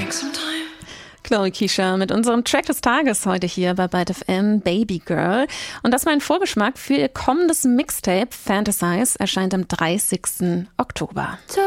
Chloe Keisha mit unserem Track des Tages heute hier bei Byte FM, Baby Girl. Und das war ein Vorgeschmack für ihr kommendes Mixtape Fantasize, erscheint am 30. Oktober.